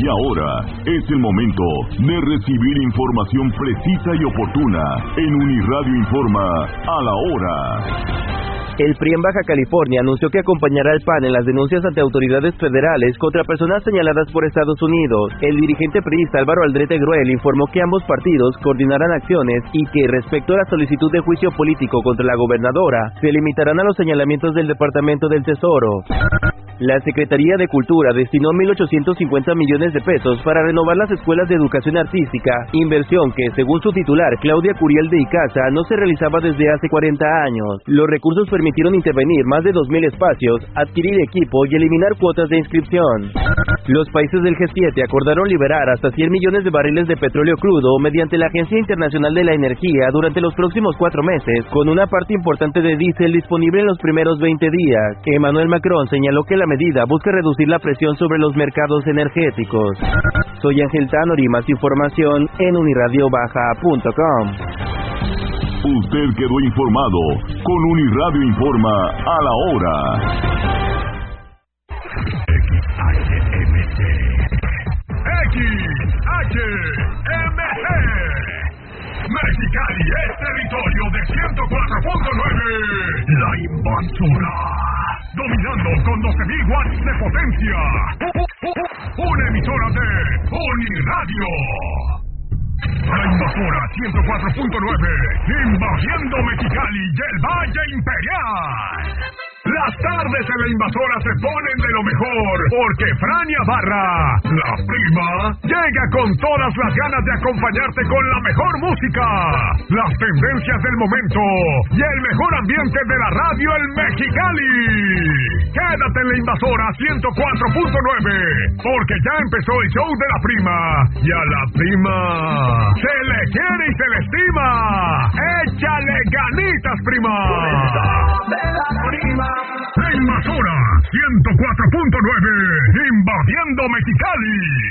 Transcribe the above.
Y ahora es el momento de recibir información precisa y oportuna en Uniradio Informa a la hora. El PRI en Baja California anunció que acompañará al PAN en las denuncias ante autoridades federales contra personas señaladas por Estados Unidos. El dirigente priista Álvaro Aldrete Gruel informó que ambos partidos coordinarán acciones y que, respecto a la solicitud de juicio político contra la gobernadora, se limitarán a los señalamientos del Departamento del Tesoro. La Secretaría de Cultura destinó 1.850 millones de pesos para renovar las escuelas de educación artística, inversión que, según su titular, Claudia Curiel de Icaza, no se realizaba desde hace 40 años. Los recursos permitieron intervenir más de 2.000 espacios, adquirir equipo y eliminar cuotas de inscripción. Los países del G7 acordaron liberar hasta 100 millones de barriles de petróleo crudo mediante la Agencia Internacional de la Energía durante los próximos 4 meses, con una parte importante de diésel disponible en los primeros 20 días. Emmanuel Macron señaló que la medida busca reducir la presión sobre los mercados energéticos. Soy Ángel Tanori, más información en unirradiobaja.com. Usted quedó informado con Uniradio Informa a la hora. XHMG Mexicali es territorio de 104.9. La Invasora, dominando con 12.000 watts de potencia. Una emisora de Uniradio. La Invasora 104.9, invadiendo Mexicali y el Valle Imperial. Las tardes en La Invasora se ponen de lo mejor, porque Frania Barra, la prima, llega con todas las ganas de acompañarte con la mejor música, las tendencias del momento y el mejor ambiente de la radio en Mexicali. Quédate en La Invasora 104.9, porque ya empezó el show de la prima, y a la prima se le quiere y se le estima. ¡Échale ganitas, prima! La Invasora 104.9, invadiendo Mexicali.